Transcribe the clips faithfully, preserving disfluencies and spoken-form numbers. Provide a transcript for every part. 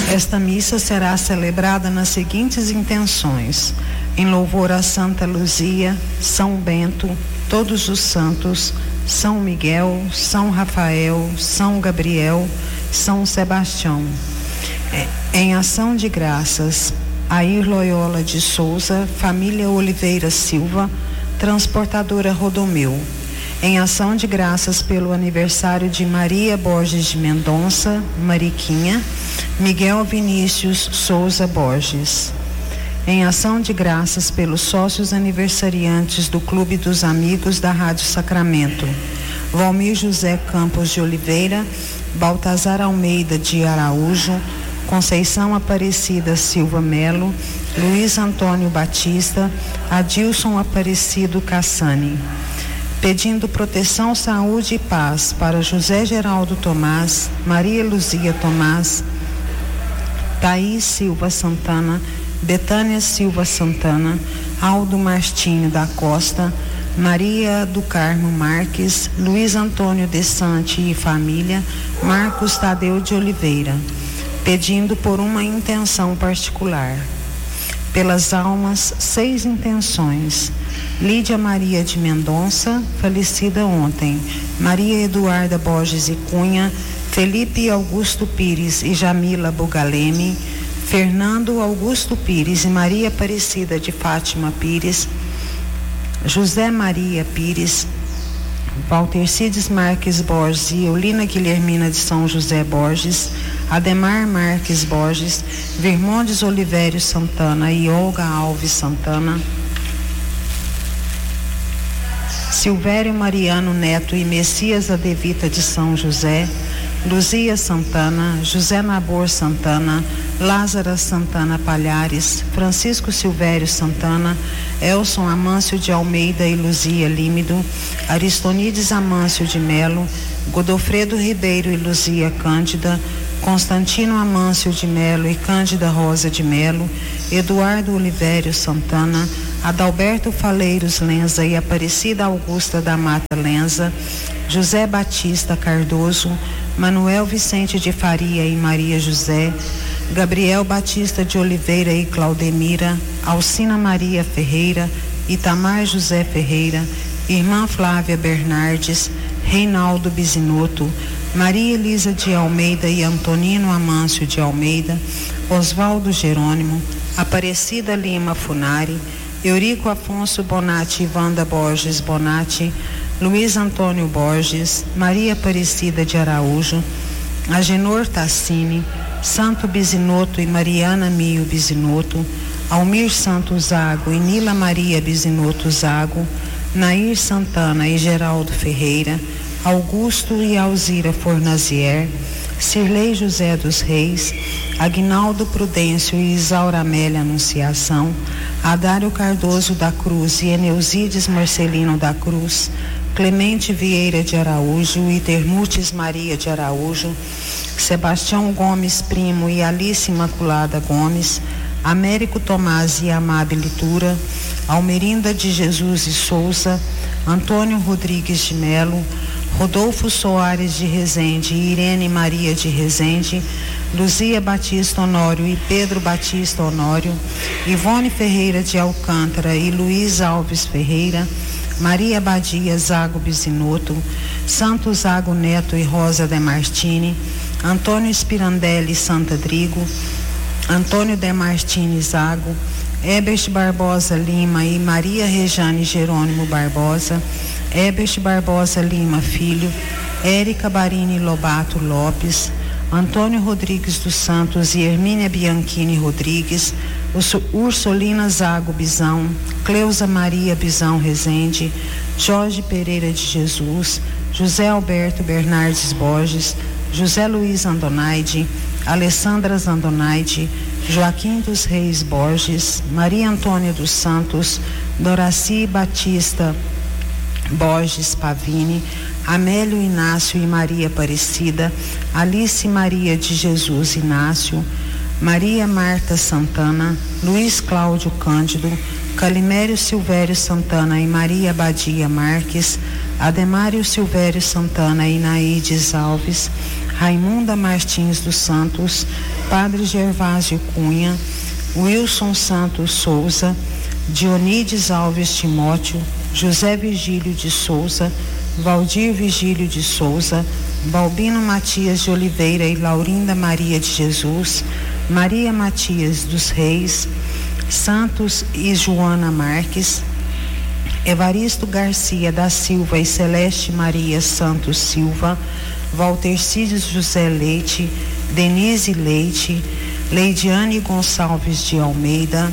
Esta missa será celebrada nas seguintes intenções: em louvor a Santa Luzia, São Bento, todos os santos, São Miguel, São Rafael, São Gabriel, São Sebastião. Em ação de graças, Air Loyola de Souza, família Oliveira Silva, transportadora Rodomeu. Em ação de graças pelo aniversário de Maria Borges de Mendonça, Mariquinha, Miguel Vinícius Souza Borges. Em ação de graças pelos sócios aniversariantes do Clube dos Amigos da Rádio Sacramento, Valmir José Campos de Oliveira, Baltazar Almeida de Araújo, Conceição Aparecida Silva Melo, Luiz Antônio Batista, Adilson Aparecido Cassani. Pedindo proteção, saúde e paz para José Geraldo Tomás, Maria Luzia Tomás, Thaís Silva Santana, Betânia Silva Santana, Aldo Martinho da Costa, Maria do Carmo Marques, Luiz Antônio Desante e família, Marcos Tadeu de Oliveira, pedindo por uma intenção particular. Pelas almas, seis intenções: Lídia Maria de Mendonça, falecida ontem, Maria Eduarda Borges e Cunha, Felipe Augusto Pires e Jamila Bugaleme, Fernando Augusto Pires e Maria Aparecida de Fátima Pires, José Maria Pires, Walter Cides Marques Borges e Eulina Guilhermina de São José Borges, Ademar Marques Borges, Vermondes Olivério Santana e Olga Alves Santana, Silvério Mariano Neto e Messias Adevita de São José, Luzia Santana, José Nabor Santana, Lázara Santana Palhares, Francisco Silvério Santana, Elson Amâncio de Almeida e Luzia Límido, Aristonides Amâncio de Melo, Godofredo Ribeiro e Luzia Cândida, Constantino Amâncio de Melo e Cândida Rosa de Melo, Eduardo Olivério Santana, Adalberto Faleiros Lenza e Aparecida Augusta da Mata Lenza, José Batista Cardoso, Manuel Vicente de Faria e Maria José, Gabriel Batista de Oliveira e Claudemira, Alcina Maria Ferreira, Itamar José Ferreira, Irmã Flávia Bernardes, Reinaldo Bisinotto, Maria Elisa de Almeida e Antonino Amâncio de Almeida, Oswaldo Jerônimo, Aparecida Lima Funari, Eurico Afonso Bonatti e Wanda Borges Bonatti, Luiz Antônio Borges, Maria Aparecida de Araújo, Agenor Tassini, Santo Bisinotto e Mariana Mio Bisinotto, Almir Santos Zago e Nila Maria Bisinotto Zago, Nair Santana e Geraldo Ferreira, Augusto e Alzira Fornazier, Cirlei José dos Reis, Aguinaldo Prudêncio e Isaura Amélia Anunciação, Adário Cardoso da Cruz e Eneusides Marcelino da Cruz, Clemente Vieira de Araújo e Termutes Maria de Araújo, Sebastião Gomes Primo e Alice Imaculada Gomes, Américo Tomás e Amábile Tura, Almerinda de Jesus e Souza, Antônio Rodrigues de Melo, Rodolfo Soares de Rezende e Irene Maria de Rezende, Luzia Batista Honório e Pedro Batista Honório, Ivone Ferreira de Alcântara e Luiz Alves Ferreira, Maria Badia Zago Bisinotto, Santos Zago Neto e Rosa de Martini, Antônio Spirandelli Santa Drigo, Antônio de Martini Zago, Ebert Barbosa Lima e Maria Rejane Jerônimo Barbosa, Ebert Barbosa Lima Filho, Érica Barini Lobato Lopes, Antônio Rodrigues dos Santos e Hermínia Bianchini Rodrigues, Ursulina Zago Bizão, Cleusa Maria Bizão Rezende, Jorge Pereira de Jesus, José Alberto Bernardes Borges, José Luiz Andonaide, Alessandra Zandonaide, Joaquim dos Reis Borges, Maria Antônia dos Santos, Doraci Batista Borges Pavini, Amélio Inácio e Maria Aparecida, Alice Maria de Jesus Inácio, Maria Marta Santana, Luiz Cláudio Cândido, Calimério Silvério Santana e Maria Badia Marques, Ademário Silvério Santana e Naídes Alves, Raimunda Martins dos Santos, Padre Gervásio Cunha, Wilson Santos Souza, Dionides Alves Timóteo, José Virgílio de Souza, Valdir Virgílio de Souza, Balbino Matias de Oliveira e Laurinda Maria de Jesus, Maria Matias dos Reis, Santos e Joana Marques, Evaristo Garcia da Silva e Celeste Maria Santos Silva, Waltercides José Leite, Denise Leite, Leidiane Gonçalves de Almeida,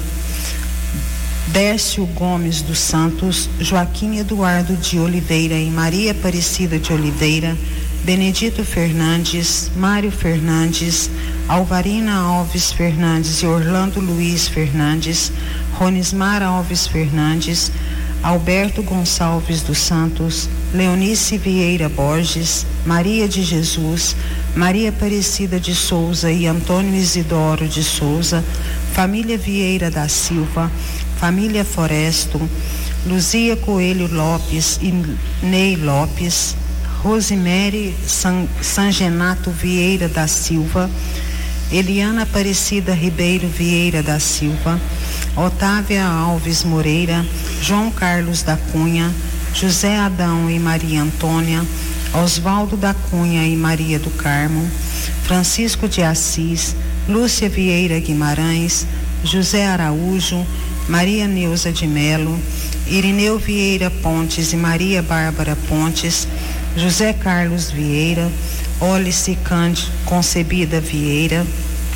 Dércio Gomes dos Santos, Joaquim Eduardo de Oliveira e Maria Aparecida de Oliveira, Benedito Fernandes, Mário Fernandes, Alvarina Alves Fernandes e Orlando Luiz Fernandes, Ronismar Alves Fernandes, Alberto Gonçalves dos Santos, Leonice Vieira Borges, Maria de Jesus, Maria Aparecida de Souza e Antônio Isidoro de Souza, família Vieira da Silva, família Foresto, Luzia Coelho Lopes e Ney Lopes, Rosemary San, Sangenato Vieira da Silva, Eliana Aparecida Ribeiro Vieira da Silva, Otávia Alves Moreira, João Carlos da Cunha, José Adão e Maria Antônia, Oswaldo da Cunha e Maria do Carmo, Francisco de Assis, Lúcia Vieira Guimarães, José Araújo, Maria Neuza de Melo, Irineu Vieira Pontes e Maria Bárbara Pontes, José Carlos Vieira, Ólice Cândido Concebida Vieira,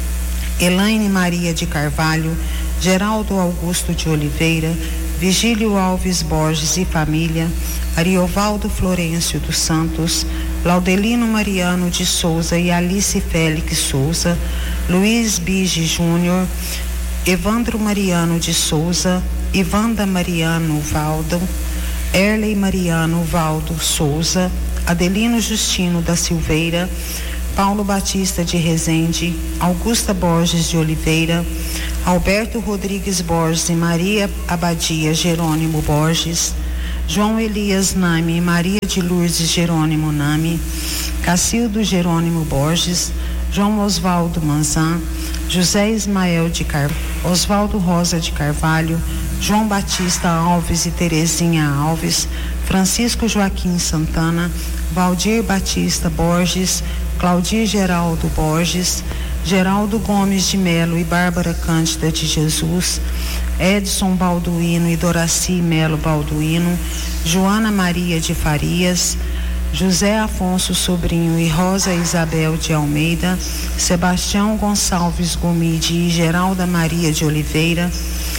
Elaine Maria de Carvalho, Geraldo Augusto de Oliveira, Vigílio Alves Borges e família, Ariovaldo Florencio dos Santos, Laudelino Mariano de Souza e Alice Félix Souza, Luiz Bige Júnior, Evandro Mariano de Souza, Ivanda Mariano Valdo, Erley Mariano Valdo Souza, Adelino Justino da Silveira, Paulo Batista de Rezende, Augusta Borges de Oliveira, Alberto Rodrigues Borges e Maria Abadia Jerônimo Borges, João Elias Nami e Maria de Lourdes Jerônimo Nami, Cacildo Jerônimo Borges, João Osvaldo Manzan, José Ismael de Carvalho, Osvaldo Rosa de Carvalho, João Batista Alves e Terezinha Alves, Francisco Joaquim Santana, Valdir Batista Borges, Claudir Geraldo Borges, Geraldo Gomes de Melo e Bárbara Cândida de Jesus, Edson Balduino e Doraci Melo Balduino, Joana Maria de Farias, José Afonso Sobrinho e Rosa Isabel de Almeida, Sebastião Gonçalves Gomide e Geralda Maria de Oliveira,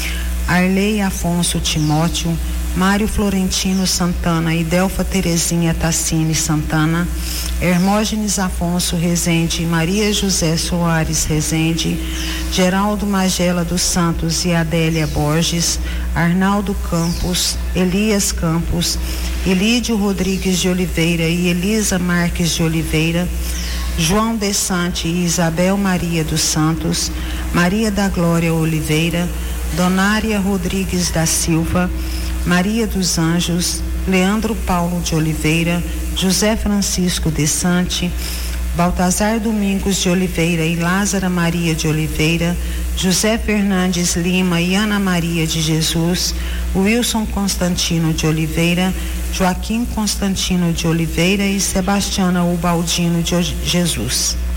Arley Afonso Timóteo, Mário Florentino Santana e Delfa Terezinha Tassini Santana, Hermógenes Afonso Rezende e Maria José Soares Rezende, Geraldo Magela dos Santos e Adélia Borges, Arnaldo Campos, Elias Campos, Elídio Rodrigues de Oliveira e Elisa Marques de Oliveira, João Desante e Isabel Maria dos Santos, Maria da Glória Oliveira, Donária Rodrigues da Silva, Maria dos Anjos, Leandro Paulo de Oliveira, José Francisco Desante, Baltazar Domingos de Oliveira e Lázara Maria de Oliveira, José Fernandes Lima e Ana Maria de Jesus, Wilson Constantino de Oliveira, Joaquim Constantino de Oliveira e Sebastiana Ubaldino de Jesus.